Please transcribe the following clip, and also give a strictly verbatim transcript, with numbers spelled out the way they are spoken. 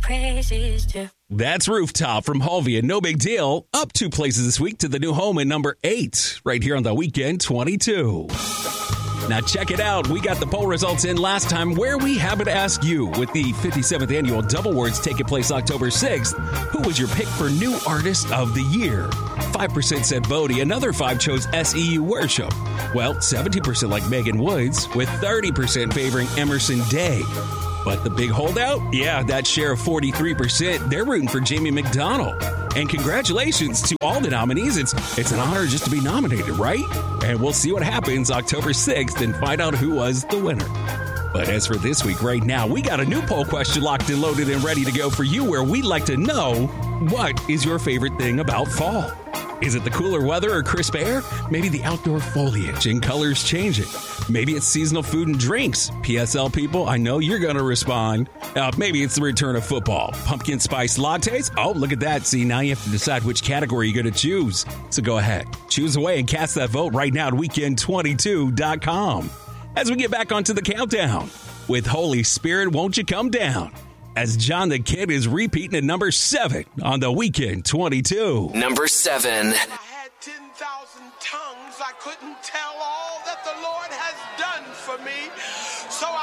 praises to. That's Rooftop from Halvia. No big deal. Up two places this week to the new home at number eight, right here on the Weekend twenty-two. Now check it out. We got the poll results in last time where we happen to ask you with the fifty-seventh annual Double Words taking place October sixth. Who was your pick for new artist of the year? five percent said Bodie. Another five chose S E U Worship. Well, seventy percent like Megan Woods, with thirty percent favoring Emerson Day. But the big holdout? Yeah, that share of forty-three percent, they're rooting for Jamie McDonald. And congratulations to all the nominees. It's it's an honor just to be nominated, right? And we'll see what happens October sixth and find out who was the winner. But as for this week, right now, we got a new poll question locked and loaded and ready to go for you where we'd like to know, what is your favorite thing about fall? Is it the cooler weather or crisp air? Maybe the outdoor foliage and colors changing. Maybe it's seasonal food and drinks. P S L people, I know you're going to respond. Uh, maybe it's the return of football. Pumpkin spice lattes? Oh, look at that. See, now you have to decide which category you're going to choose. So go ahead. Choose away and cast that vote right now at weekend twenty-two dot com. As we get back onto the countdown with Holy Spirit, Won't You Come Down? As John the Kid is repeating at number seven on the Weekend twenty-two. Number seven. I had ten thousand tongues. I couldn't tell all that the Lord has done for me. So I